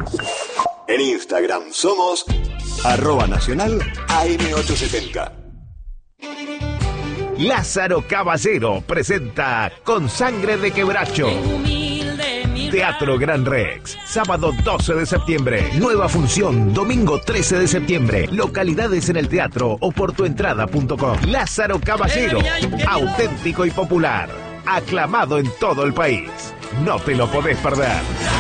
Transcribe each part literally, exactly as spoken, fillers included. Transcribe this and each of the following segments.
En Instagram somos arroba nacional A M ochocientos setenta. Lázaro Caballero presenta Con Sangre de Quebracho. Teatro Gran Rex, sábado doce de septiembre. Nueva función, domingo trece de septiembre. Localidades en el teatro o por tuentrada punto com. Lázaro Caballero, auténtico y popular. Aclamado en todo el país. No te lo podés perder.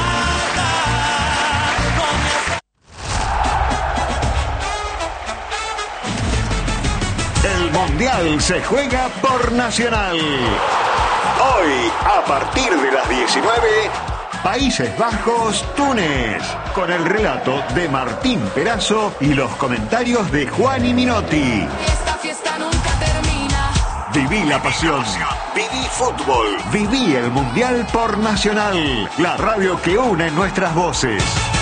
El Mundial se juega por Nacional. Hoy, a partir de las diecinueve, Países Bajos, Túnez, con el relato de Martín Perazo y los comentarios de Juan y Minotti. Esta fiesta nunca termina. Viví la pasión, viví fútbol, viví el Mundial por Nacional, la radio que une nuestras voces.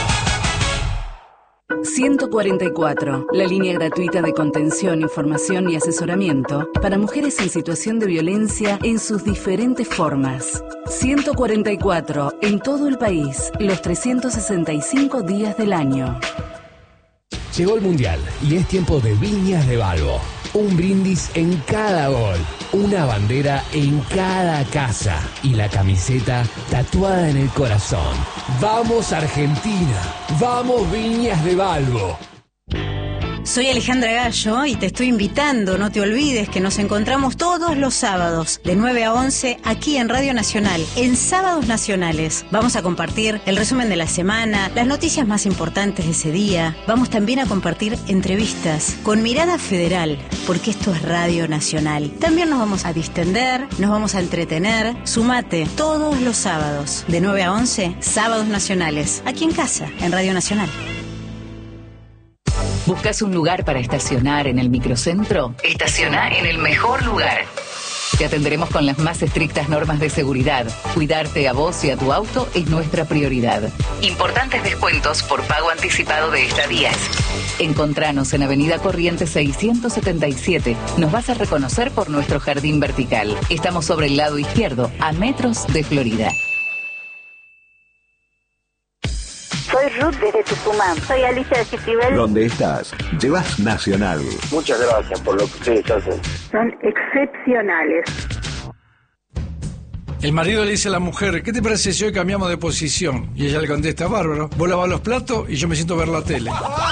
ciento cuarenta y cuatro, la línea gratuita de contención, información y asesoramiento para mujeres en situación de violencia en sus diferentes formas. ciento cuarenta y cuatro, en todo el país, los trescientos sesenta y cinco días del año. Llegó el Mundial y es tiempo de Viñas de Balbo. Un brindis en cada gol, una bandera en cada casa y la camiseta tatuada en el corazón. ¡Vamos Argentina! ¡Vamos Viñas de Balbo! Soy Alejandra Gallo y te estoy invitando, no te olvides que nos encontramos todos los sábados de nueve a once aquí en Radio Nacional, en Sábados Nacionales. Vamos a compartir el resumen de la semana, las noticias más importantes de ese día. Vamos también a compartir entrevistas con mirada federal, porque esto es Radio Nacional. También nos vamos a distender, nos vamos a entretener. Sumate todos los sábados de nueve a once, Sábados Nacionales, aquí en casa, en Radio Nacional. ¿Buscas un lugar para estacionar en el microcentro? Estaciona en el mejor lugar. Te atenderemos con las más estrictas normas de seguridad. Cuidarte a vos y a tu auto es nuestra prioridad. Importantes descuentos por pago anticipado de estadías. Encontranos en Avenida Corrientes seiscientos setenta y siete. Nos vas a reconocer por nuestro jardín vertical. Estamos sobre el lado izquierdo, a metros de Florida. Soy Ruth desde Tucumán. Soy Alicia de Citibel. ¿Dónde estás? Llevas Nacional. Muchas gracias por lo que ustedes hacen. Son excepcionales. El marido le dice a la mujer, ¿qué te parece si hoy cambiamos de posición? Y ella le contesta, bárbaro, vos lavás los platos y yo me siento a ver la tele.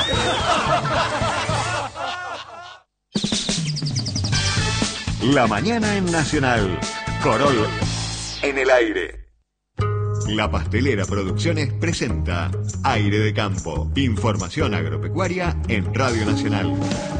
La mañana en Nacional. Corol en el aire. La Pastelera Producciones presenta Aire de Campo. Información agropecuaria en Radio Nacional.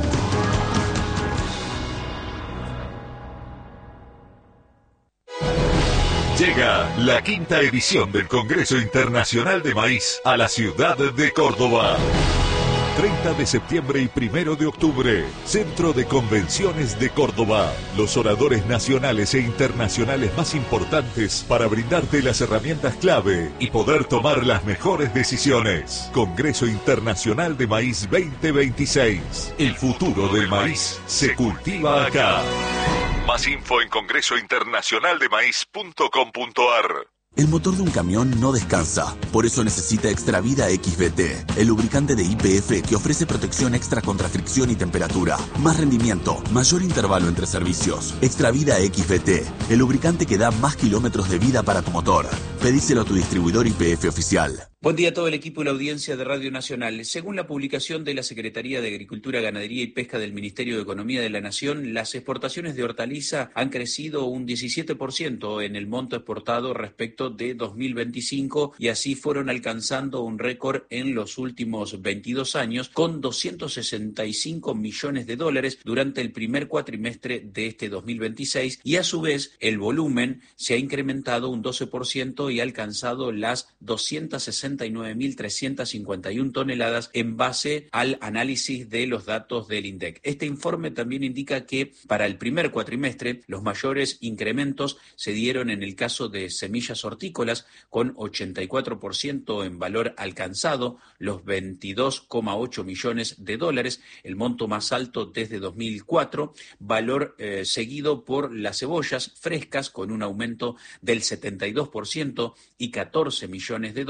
Llega la quinta edición del Congreso Internacional de Maíz a la ciudad de Córdoba. treinta de septiembre y primero de octubre, Centro de Convenciones de Córdoba. Los oradores nacionales e internacionales más importantes para brindarte las herramientas clave y poder tomar las mejores decisiones. Congreso Internacional de Maíz veinte veintiséis. El futuro del maíz se cultiva acá. Más info en congreso internacional de maíz punto com punto a r. El motor de un camión no descansa, por eso necesita Extravida X V T, el lubricante de Y P F que ofrece protección extra contra fricción y temperatura, más rendimiento, mayor intervalo entre servicios. Extravida X V T, el lubricante que da más kilómetros de vida para tu motor. Pedíselo a tu distribuidor Y P F oficial. Buen día a todo el equipo y la audiencia de Radio Nacional. Según la publicación de la Secretaría de Agricultura, Ganadería y Pesca del Ministerio de Economía de la Nación, las exportaciones de hortaliza han crecido un diecisiete por ciento en el monto exportado respecto de dos mil veinticinco y así fueron alcanzando un récord en los últimos veintidós años con doscientos sesenta y cinco millones de dólares durante el primer cuatrimestre de este dos mil veintiséis y a su vez el volumen se ha incrementado un doce por ciento y ha alcanzado las doscientas sesenta y nueve mil trescientas cincuenta y una toneladas en base al análisis de los datos del INDEC. Este informe también indica que para el primer cuatrimestre los mayores incrementos se dieron en el caso de semillas hortícolas con ochenta y cuatro por ciento en valor alcanzado, los veintidós coma ocho millones de dólares, el monto más alto desde dos mil cuatro, valor eh, seguido por las cebollas frescas con un aumento del setenta y dos por ciento y catorce millones de dólares,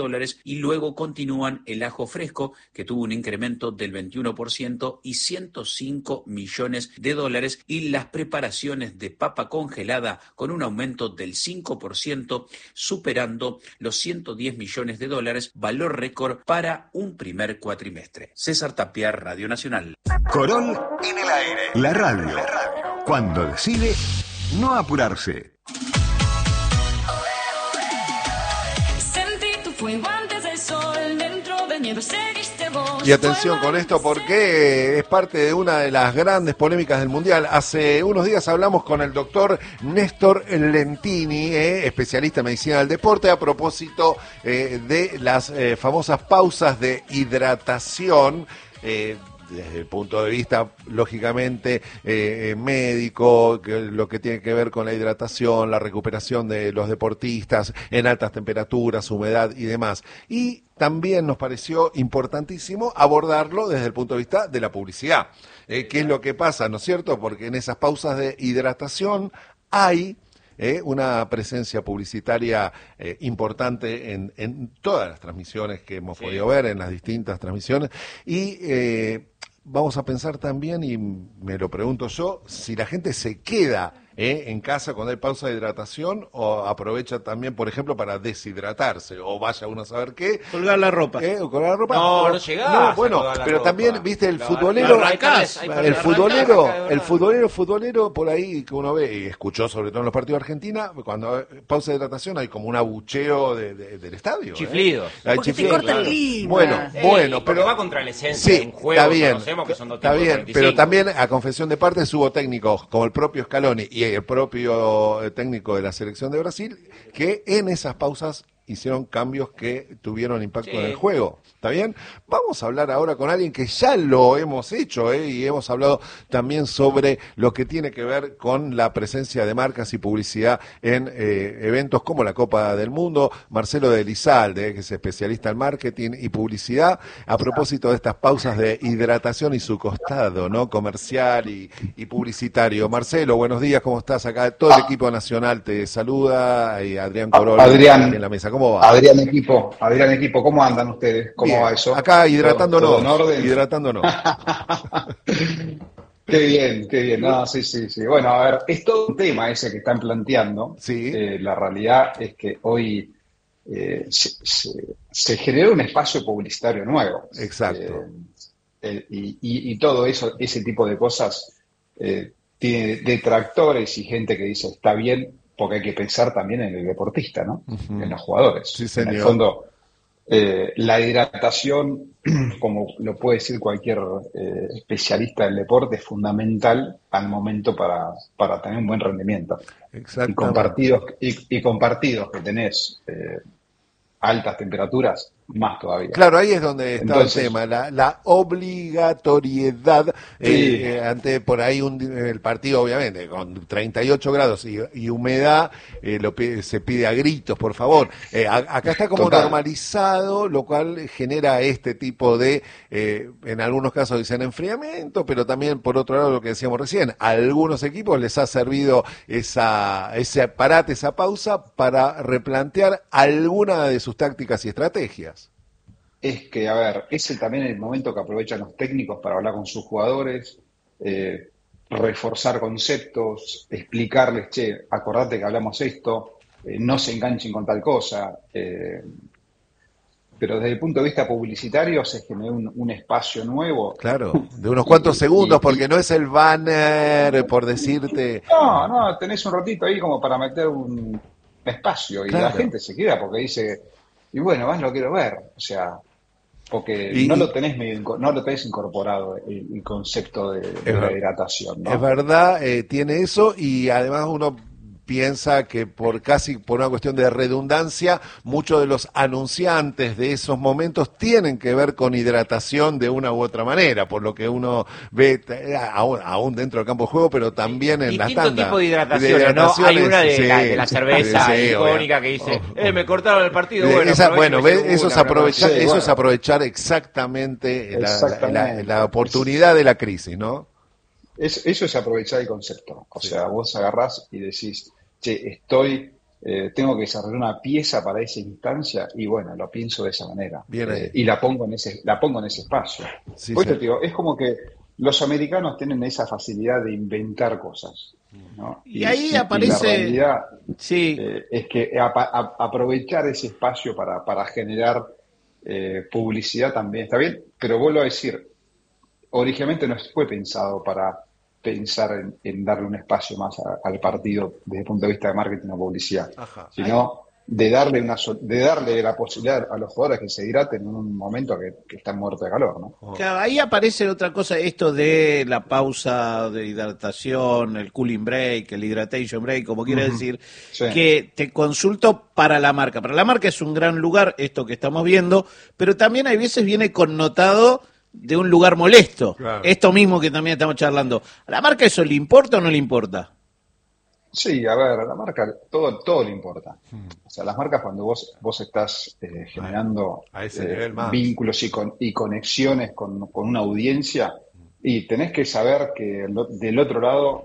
y luego continúan el ajo fresco, que tuvo un incremento del veintiuno por ciento y ciento cinco millones de dólares, y las preparaciones de papa congelada con un aumento del cinco por ciento, superando los ciento diez millones de dólares, valor récord para un primer cuatrimestre. César Tapia, Radio Nacional. Corol en el aire. La radio. Cuando decide no apurarse. Sentí tu fuego antes del sol, dentro del miedo seguiste vos. Y atención con esto porque es parte de una de las grandes polémicas del Mundial. Hace unos días hablamos con el doctor Néstor Lentini, eh, especialista en medicina del deporte, a propósito eh, de las eh, famosas pausas de hidratación, eh, desde el punto de vista, lógicamente, eh, médico, que lo que tiene que ver con la hidratación, la recuperación de los deportistas en altas temperaturas, humedad y demás. Y también nos pareció importantísimo abordarlo desde el punto de vista de la publicidad. Eh, ¿Qué es lo que pasa, no es cierto? Porque en esas pausas de hidratación hay Eh, una presencia publicitaria eh, importante en, en todas las transmisiones que hemos sí. podido ver, en las distintas transmisiones, y eh, vamos a pensar también, y me lo pregunto yo, si la gente se queda eh, en casa cuando hay pausa de hidratación o aprovecha también, por ejemplo, para deshidratarse, o vaya uno a saber qué. Colgar la ropa. Eh, o colgar la ropa. No, o, no llegás. No, bueno, pero ropa. También, viste, el la, futbolero, la arrancás, el futbolero, arrancás, el futbolero, futbolero por ahí que uno ve, y escuchó sobre todo en los partidos de Argentina, cuando hay pausa de hidratación hay como un abucheo de, de, del estadio. Chiflidos. Eh. Hay porque chiflidos, te corta claro. el clima. Bueno, eh, bueno, pero va contra la esencia sí, de un juego, está bien, conocemos que son dos está tipos bien, cuarenta y cinco. pero también a confesión de partes hubo técnicos como el propio Scaloni y el propio técnico de la selección de Brasil que en esas pausas hicieron cambios que tuvieron impacto sí. en el juego. ¿Está bien? Vamos a hablar ahora con alguien que ya lo hemos hecho, ¿eh? Y hemos hablado también sobre lo que tiene que ver con la presencia de marcas y publicidad en eh, eventos como la Copa del Mundo. Marcelo de Elizalde, que es especialista en marketing y publicidad, a propósito de estas pausas de hidratación y su costado, ¿no? Comercial y, y publicitario. Marcelo, buenos días, ¿cómo estás? Acá todo el equipo nacional te saluda, y Adrián Corol Adrián, en la mesa. ¿Cómo va? Adrián equipo, Adrián equipo, ¿cómo andan ustedes? ¿Cómo bien. va eso? Acá hidratándonos, ¿Todo, todo en orden? hidratándonos. Qué bien, qué bien. No, sí, sí, sí. Bueno, a ver, es todo un tema ese que están planteando. Sí. Eh, la realidad es que hoy eh, se, se, se generó un espacio publicitario nuevo. Exacto. Eh, eh, y, y, y todo eso, ese tipo de cosas, eh, tiene detractores y gente que dice está bien, porque hay que pensar también en el deportista, ¿no? Uh-huh. En los jugadores. Sí, señor. En el fondo, eh, la hidratación, como lo puede decir cualquier eh, especialista del deporte, es fundamental al momento para, para tener un buen rendimiento. Exacto. Y con partidos, y, y con partidos que tenés eh, altas temperaturas, más todavía. Claro, ahí es donde está Entonces, el tema, la, la obligatoriedad sí. eh, ante por ahí un, el partido, obviamente, con treinta y ocho grados y, y humedad, eh, lo pide, se pide a gritos, por favor. Eh, a, acá está como Total. normalizado, lo cual genera este tipo de, eh, en algunos casos dicen enfriamiento, pero también, por otro lado, lo que decíamos recién, a algunos equipos les ha servido esa ese parate, esa pausa, para replantear alguna de sus tácticas y estrategias. Es que, a ver, ese también es el momento que aprovechan los técnicos para hablar con sus jugadores, eh, reforzar conceptos, explicarles, che, acordate que hablamos esto, eh, no se enganchen con tal cosa. Eh, pero desde el punto de vista publicitario se generó un, un espacio nuevo. Claro, de unos cuantos y, segundos, y, porque y, no es el banner, por decirte... No, no, tenés un ratito ahí como para meter un espacio, y claro. La gente se queda porque dice, y bueno, más lo quiero ver, o sea... Porque y, no lo tenés medio, no lo tenés incorporado el, el concepto de, de la hidratación, ¿no? Es verdad, eh, tiene eso, y además uno piensa que por casi por una cuestión de redundancia, muchos de los anunciantes de esos momentos tienen que ver con hidratación de una u otra manera, por lo que uno ve aún, aún dentro del campo de juego, pero también en las tandas. Distinto tipo de hidratación, ¿no? Hay una de, sí, la, de la cerveza sí, icónica que dice, eh, me cortaron el partido, bueno, Esa, bueno ve, eso, es aprovechar, sí, eso bueno. es aprovechar exactamente, exactamente. La, la, la oportunidad de la crisis, ¿no? Es, eso es aprovechar el concepto, o sí. sea, vos agarrás y decís, che, estoy eh, tengo que desarrollar una pieza para esa instancia y bueno, lo pienso de esa manera. Bien ahí. Eh, y la pongo en ese, la pongo en ese espacio. Sí, Pues sí. te digo, es como que los americanos tienen esa facilidad de inventar cosas, ¿no? Y ahí aparece- y la realidad Sí. eh, es que apa- a- aprovechar ese espacio para, para generar eh, publicidad también está bien, pero vuelvo a decir, originalmente no fue pensado para pensar en, en darle un espacio más a- al partido desde el punto de vista de marketing o publicidad, Ajá. sino de darle una so- de darle la posibilidad a los jugadores que se hidraten en un momento que, que están muertos de calor, ¿no? Claro, ahí aparece otra cosa, esto de la pausa de hidratación, el cooling break, el hydration break, como quiera Ujú. decir, Sí. que te consulto para la marca. Para la marca es un gran lugar, esto que estamos viendo, pero también hay veces viene connotado de un lugar molesto. Claro. Esto mismo que también estamos charlando. ¿A la marca eso le importa o no le importa? Sí, a ver, a la marca todo, todo le importa. O sea, las marcas cuando vos, vos estás eh, generando A ese eh, nivel más. vínculos y, con, y conexiones con, con una audiencia, y tenés que saber que lo- del otro lado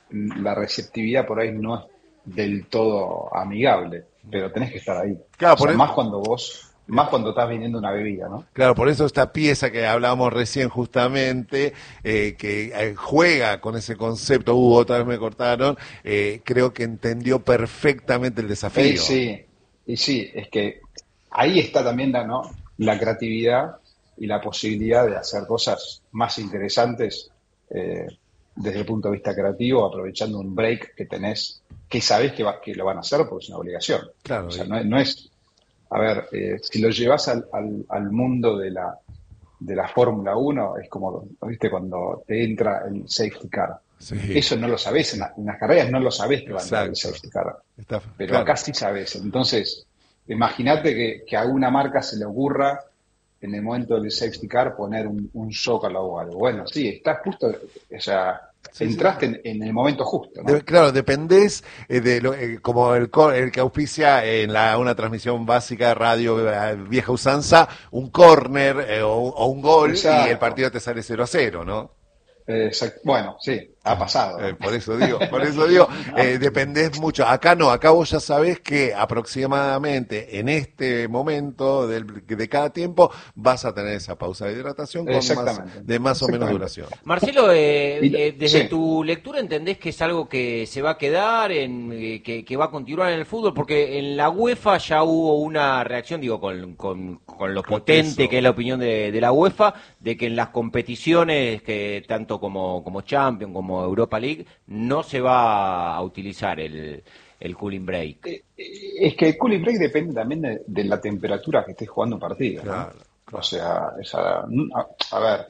la receptividad por ahí no es del todo amigable, pero tenés que estar ahí. Claro, O sea, por más eso- cuando vos, más cuando estás vendiendo una bebida, ¿no? Claro, por eso esta pieza que hablábamos recién justamente, eh, que eh, juega con ese concepto, Hugo, otra vez me cortaron, eh, creo que entendió perfectamente el desafío. Eh, sí, y sí, es que ahí está también la, ¿no? la creatividad y la posibilidad de hacer cosas más interesantes eh, desde el punto de vista creativo, aprovechando un break que tenés, que sabés que, va- que lo van a hacer porque es una obligación. Claro, O sea, y- no, es- no es, a ver, eh, si lo llevas al, al, al mundo de la, de la Fórmula uno, es como, ¿viste? Cuando te entra el safety car. Sí. Eso no lo sabés, en, la- en las carreras no lo sabés que va a entrar el Exacto. safety car. Está- Pero claro. acá sí sabes. Entonces, imagínate que, que a una marca se le ocurra en el momento del safety car poner un, un zócalo o algo. Bueno, sí, estás justo, o sea, entraste en, en el momento justo, ¿no? De- claro, dependés eh, de lo, eh, como el, co- el que auspicia en la, una transmisión básica de radio eh, vieja usanza, un córner eh, o, o un gol Exacto. y el partido te sale cero a cero, ¿no? Exacto. Bueno, sí, ha pasado. ¿no? Eh, por eso digo, por eso digo, eh, dependés mucho. Acá no, acá vos ya sabés que aproximadamente en este momento del, de cada tiempo vas a tener esa pausa de hidratación con más, Exactamente. de más o menos Exactamente. duración. Marcelo, eh, Y- eh, desde sí. tu lectura entendés que es algo que se va a quedar, en, eh, que, que va a continuar en el fútbol, porque en la UEFA ya hubo una reacción, digo, con, con, con lo potente eso. que es la opinión de, de la UEFA, de que en las competiciones, que tanto como, como Champions como Europa League, no se va a utilizar el, el cooling break. Es que el cooling break depende también de, de la temperatura que estés jugando un partido, ¿no? Claro, O sea, esa- a, a ver,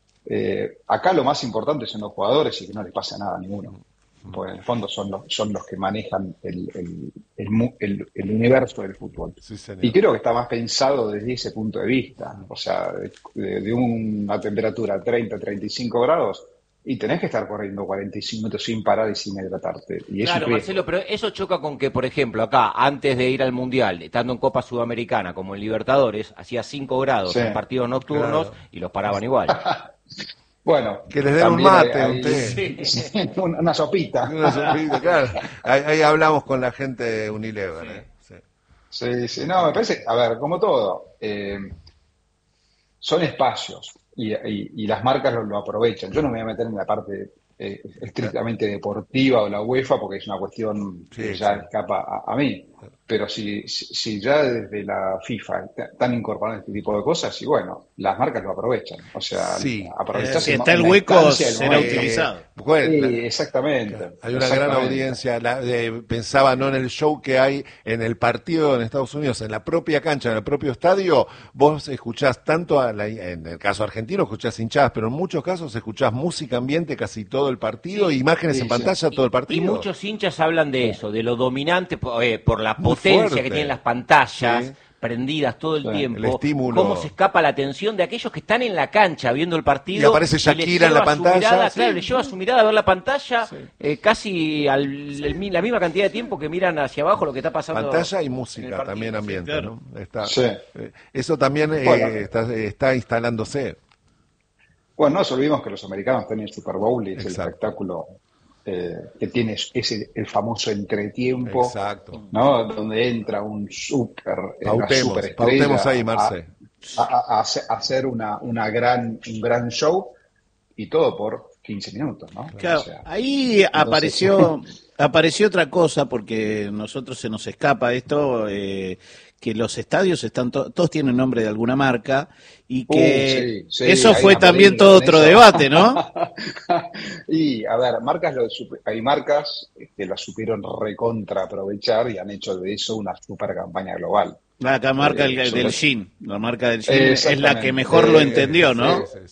eh, acá lo más importante son los jugadores y que no les pase nada a ninguno. Porque en el fondo son los, son los que manejan el, el, el, mu- el- el universo del fútbol. Sí, señor. Y creo que está más pensado desde ese punto de vista. O sea, de, de- de una temperatura treinta, treinta y cinco grados, y tenés que estar corriendo cuarenta y cinco minutos sin parar y sin hidratarte. Y es Claro, un riesgo. Marcelo, pero eso choca con que, por ejemplo, acá, antes de ir al Mundial, estando en Copa Sudamericana, como en Libertadores, hacía cinco grados Sí, en partidos nocturnos claro. y los paraban igual. Bueno, Que les den un también mate, hay- un té. sí, una, una sopita. Una sopita, claro. Ahí, ahí hablamos con la gente de Unilever. eh. Sí. Sí, sí, no, me parece, a ver, como todo, eh, son espacios y, y- y las marcas lo, lo aprovechan. Yo no me voy a meter en la parte eh, estrictamente deportiva o la UEFA porque es una cuestión que Sí, ya sí. escapa a, a mí. Pero si, si, si ya desde la FIFA te- están incorporando este tipo de cosas, y bueno, las marcas lo aprovechan. O sea, Sí. aprovechás Eh, si el- está el la hueco, instancia, el será momento. utilizado. Bueno, Sí, la- exactamente. Hay una gran exactamente. audiencia. La- eh, pensaba no en el show que hay en el partido en Estados Unidos, en la propia cancha, en el propio estadio. Vos escuchás tanto, a la- en el caso argentino, escuchás hinchadas, pero en muchos casos escuchás música ambiente casi todo el partido, Sí, imágenes sí, en sí. pantalla todo el Y partido. muchos hinchas hablan de eso, de lo dominante, por, eh, por la Muy potencia fuerte. que tienen las pantallas Sí. prendidas todo el Sí, tiempo, el estímulo. cómo se escapa la atención de aquellos que están en la cancha viendo el partido. Y aparece les Shakira en la lleva su pantalla, mirada, sí. claro, le lleva su mirada a ver la pantalla eh, casi al, el mi- la misma cantidad de tiempo que miran hacia abajo lo que está pasando. Pantalla y en el música partido. también Sí, ambiente, claro. ¿no? Está, Sí. eh, eso también eh, Bueno. está, está instalándose. Bueno, no nos olvidemos que los americanos tienen el Super Bowl y es Exacto. el espectáculo eh, que tiene ese el famoso entretiempo, exacto, ¿no? Donde entra un super, una pautemos, superestrella pautemos ahí, Marce. a, a, a hacer una, una gran, un gran show y todo por quince minutos, ¿no? Claro, o sea, ahí entonces, apareció apareció otra cosa, porque nosotros se nos escapa esto, eh, que los estadios están to- todos tienen nombre de alguna marca y que Uh, sí, sí, eso hay fue una también polémica todo con otro eso. debate, ¿no? Y, a ver, marcas lo supe- hay marcas que la supieron recontra aprovechar y han hecho de eso una super campaña global. La ca- marca Eh, del, sobre- del Shin, la marca del Shin Eh, es la que exactamente. mejor lo Eh, entendió, ¿no? sí,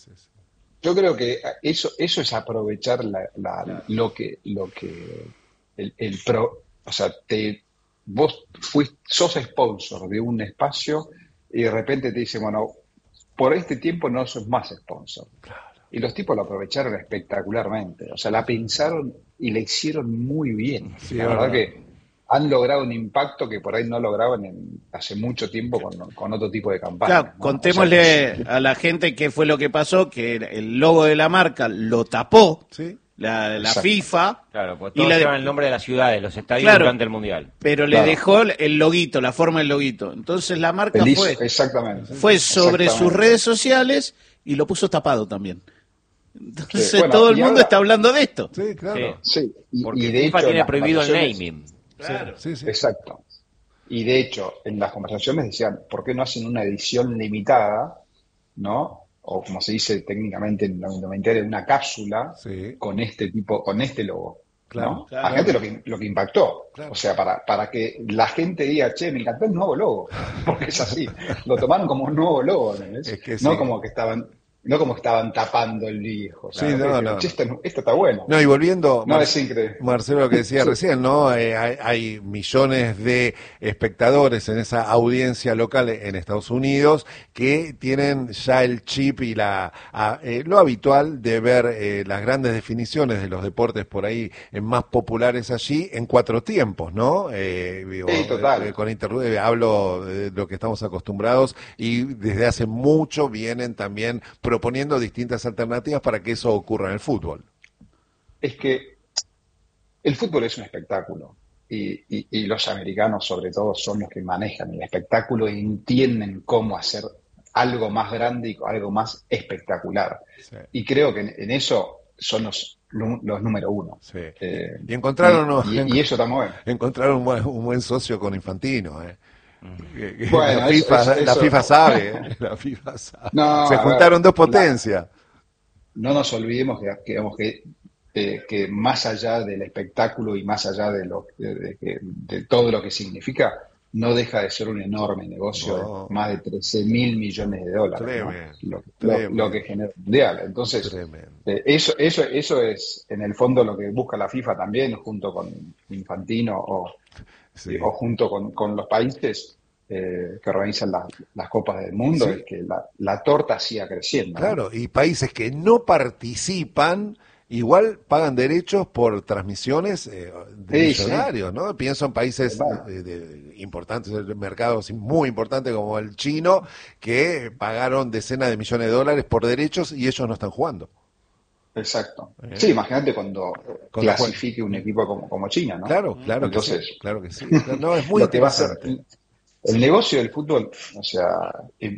Yo creo que eso, eso es aprovechar la, la- lo que, lo que el, el pro, o sea, te, vos fuiste, sos sponsor de un espacio y de repente te dicen, bueno, por este tiempo no sos más sponsor. Y los tipos lo aprovecharon espectacularmente, o sea, la pensaron y la hicieron muy bien. Sí, la es verdad verdad. que han logrado un impacto que por ahí no lograban en, hace mucho tiempo con, con otro tipo de campañas. Claro, ¿no? contémosle O sea, que- a la gente qué fue lo que pasó, que el logo de la marca lo tapó la, la Exacto. FIFA. Claro, pues y todos la- llevan el nombre de las ciudades, los estadios Claro, durante el Mundial. pero le Claro. dejó el loguito, la forma del loguito. Entonces la marca Feliz- fue, exactamente. fue sobre sus Exactamente. redes sociales y lo puso tapado también. Entonces Sí, bueno, todo el y mundo ahora- está hablando de esto. Sí, claro. Sí, y, Porque y de FIFA hecho, tiene en las prohibido el conversaciones- naming. Claro. Sí, sí. Exacto. Y de hecho, en las conversaciones decían, ¿por qué no hacen una edición limitada, ¿no? O como se dice técnicamente en la indumentaria, una cápsula con este tipo, con este logo. Claro, ¿no? claro. Imagínate lo que, lo que impactó. Claro. O sea, para, para que la gente diga, che, me encantó el nuevo logo. Porque es así. Lo tomaron como un nuevo logo, ¿entendés? Es que no sí. como que estaban, no como que estaban tapando el viejo. Sí, ¿sabes? no, Pero, no, che, no. esto, esto está bueno. No, y volviendo, No, Mar- es increíble. Marcelo, lo que decía Sí. recién, ¿no? Eh, hay, hay millones de espectadores en esa audiencia local en Estados Unidos que tienen ya el chip y la a- eh, lo habitual de ver eh, las grandes definiciones de los deportes por ahí eh, más populares allí en cuatro tiempos, ¿no? Eh, digo, Sí, total. eh, con interludio eh, hablo de lo que estamos acostumbrados y desde hace mucho vienen también proponiendo distintas alternativas para que eso ocurra en el fútbol. Es que el fútbol es un espectáculo y, y- y los americanos sobre todo son los que manejan el espectáculo y entienden cómo hacer algo más grande y algo más espectacular. Y creo que en, en eso son los, nu- los número uno. Eh, Y encontraron, y, y- y eso está muy bueno. encontraron un buen, un buen socio con Infantino, ¿eh? Que- que Bueno, la, eso- FIFA, eso- la eso- FIFA sabe, ¿eh? La FIFA sabe. No, Se a ver, juntaron dos la- potencias. No nos olvidemos que, que, digamos que, eh, que más allá del espectáculo y más allá de, lo, de, de que- de todo lo que significa, no deja de ser un enorme negocio No. de más de trece mil millones de dólares, ¿no? Tremendo, lo, lo- tremendo. lo que genera el Mundial. Entonces, eh, eso, eso, eso es en el fondo lo que busca la FIFA también, junto con Infantino o, o junto con, con los países eh, que organizan la- las Copas del Mundo, Sí. es que la, la torta siga creciendo, ¿no? Claro, y países que no participan igual pagan derechos por transmisiones eh, de Sí, millonarios, ¿no? Pienso en países de- de- importantes, mercados muy importantes como el chino, que pagaron decenas de millones de dólares por derechos y ellos no están jugando. Exacto. Eh. Sí, imagínate cuando Cuando clasifique un equipo como, como China, ¿no? Claro, claro que Entonces, sí, claro que sí. No, es muy lo que va a ser interesante. el negocio del fútbol, o sea, eh,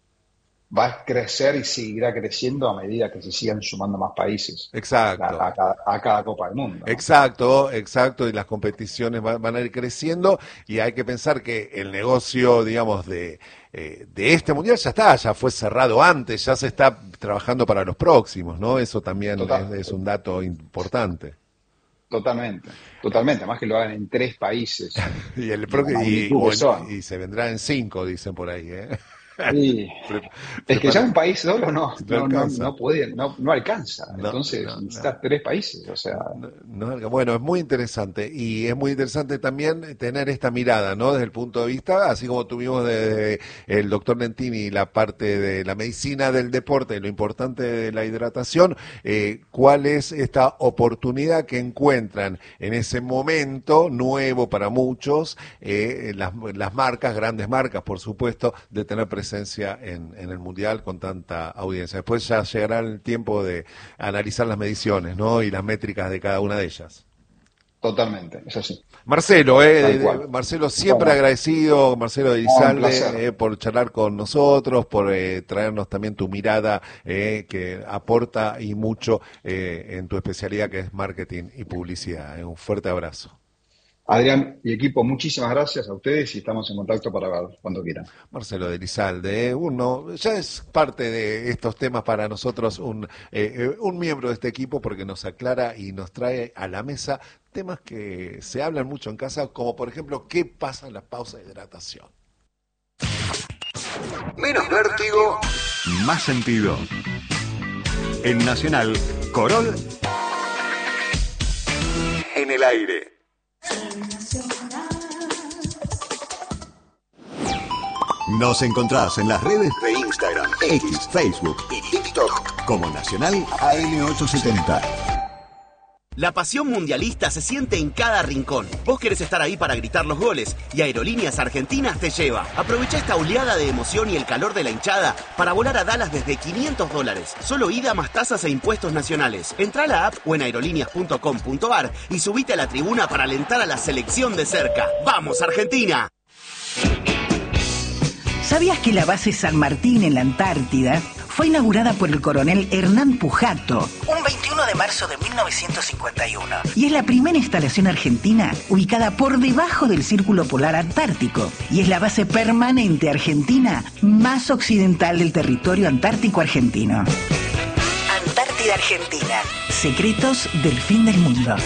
va a crecer y seguirá creciendo a medida que se sigan sumando más países Exacto. a, a cada, a cada Copa del Mundo. ¿no? Exacto, exacto, y las competiciones van, van a ir creciendo y hay que pensar que el negocio, digamos, de, eh, de este mundial ya está, ya fue cerrado antes, ya se está trabajando para los próximos, ¿no? Eso también Total. es, es un dato importante. Totalmente, totalmente. Además que lo hagan en tres países. Y, el La pro- y, magnitud o que en- son. y se vendrá en cinco, dicen por ahí, ¿eh? Sí. Pre- Es que prepara- ya un país solo no, No no, no, alcanza. no puede, no, no alcanza. No, Entonces no, no. necesitas tres países. O sea, No, bueno, es muy interesante y es muy interesante también tener esta mirada, ¿no? Desde el punto de vista, así como tuvimos desde el doctor Lentini la parte de la medicina del deporte, lo importante de la hidratación, eh, cuál es esta oportunidad que encuentran en ese momento nuevo para muchos, eh, las, las marcas, grandes marcas, por supuesto, de tener presencia presencia en, en el Mundial con tanta audiencia. Después ya llegará el tiempo de analizar las mediciones, ¿no? Y las métricas de cada una de ellas. Totalmente, es así. Marcelo, eh, Marcelo siempre bueno. agradecido, Marcelo de Elizalde, eh, por charlar con nosotros, por eh, traernos también tu mirada eh, que aporta y mucho eh, en tu especialidad que es marketing y publicidad. Eh, un fuerte abrazo. Adrián y equipo, muchísimas gracias a ustedes y estamos en contacto para ver cuando quieran. Marcelo de Elizalde, eh, uno ya es parte de estos temas para nosotros, un, eh, un miembro de este equipo porque nos aclara y nos trae a la mesa temas que se hablan mucho en casa, como por ejemplo, ¿qué pasa en la pausa de hidratación? Menos vértigo, más sentido. En Nacional, Corol en el aire. Nos encontrás en las redes de Instagram, X, Facebook y TikTok como Nacional A M ochocientos setenta. La pasión mundialista se siente en cada rincón. Vos querés estar ahí para gritar los goles y Aerolíneas Argentinas te lleva. Aprovecha esta oleada de emoción y el calor de la hinchada para volar a Dallas desde quinientos dólares. Solo ida más tasas e impuestos nacionales. Entrá a la app o en aerolíneas punto com punto ar y subite a la tribuna para alentar a la selección de cerca. ¡Vamos, Argentina! ¿Sabías que la base San Martín en la Antártida fue inaugurada por el coronel Hernán Pujato un veintiuno de marzo de mil novecientos cincuenta y uno? Y es la primera instalación argentina ubicada por debajo del Círculo Polar Antártico. Y es la base permanente argentina más occidental del territorio antártico argentino. Antártida Argentina. Secretos del fin del mundo.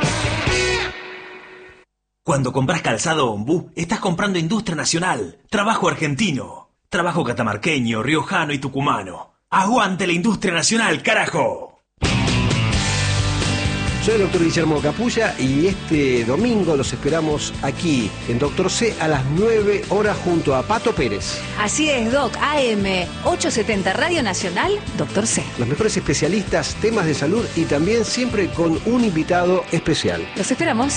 Cuando compras calzado Ombú, estás comprando industria nacional, trabajo argentino, trabajo catamarqueño, riojano y tucumano. ¡Aguante la industria nacional, carajo! Soy el doctor Guillermo Capulla y este domingo los esperamos aquí en Doctor C a las nueve horas junto a Pato Pérez. Así es, Doc, A M ochocientos setenta Radio Nacional, Doctor C. Los mejores especialistas, temas de salud y también siempre con un invitado especial. Los esperamos.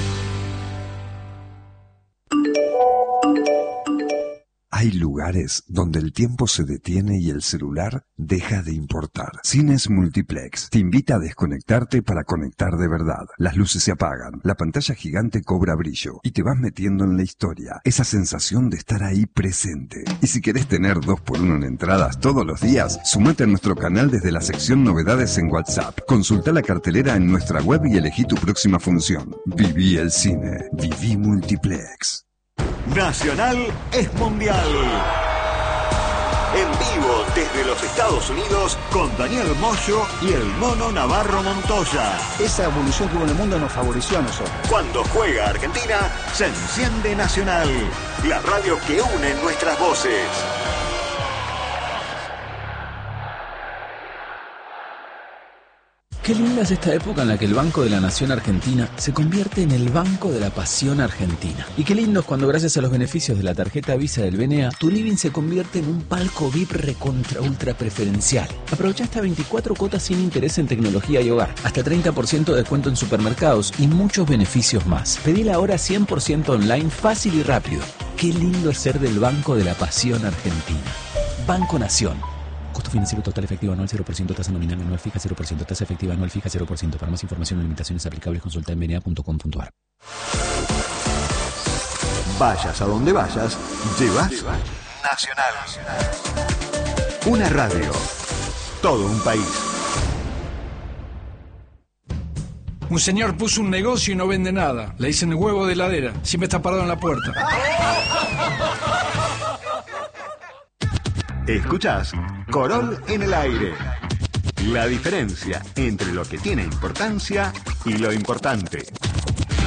Hay lugares donde el tiempo se detiene y el celular deja de importar. Cines Multiplex te invita a desconectarte para conectar de verdad. Las luces se apagan, la pantalla gigante cobra brillo y te vas metiendo en la historia. Esa sensación de estar ahí presente. Y si querés tener dos por uno en entradas todos los días, sumate a nuestro canal desde la sección Novedades en WhatsApp. Consulta la cartelera en nuestra web y elegí tu próxima función. Viví el cine. Viví Multiplex. Nacional es mundial. En vivo desde los Estados Unidos con Daniel Moyo y el Mono Navarro Montoya. Esa evolución que hubo en el mundo nos favoreció a nosotros. Cuando juega Argentina, se enciende Nacional, la radio que une nuestras voces. Qué linda es esta época en la que el Banco de la Nación Argentina se convierte en el Banco de la Pasión Argentina. Y qué lindo es cuando gracias a los beneficios de la tarjeta Visa del B N A, tu living se convierte en un palco V I P recontra ultra preferencial. Aprovecha hasta veinticuatro cuotas sin interés en tecnología y hogar, hasta treinta por ciento de descuento en supermercados y muchos beneficios más. Pedila ahora cien por ciento online, fácil y rápido. Qué lindo es ser del Banco de la Pasión Argentina. Banco Nación. Costo financiero total efectivo anual cero por ciento, tasa nominal anual fija cero por ciento, tasa efectiva anual fija cero por ciento. Para más información y limitaciones aplicables consulta en b n a punto com punto ar. Vayas a donde vayas, llevas Nacional. Una radio, todo un país. Un señor puso un negocio y no vende nada. Le dicen huevo de heladera. Siempre está parado en la puerta. Escuchás Corol en el aire. La diferencia entre lo que tiene importancia y lo importante.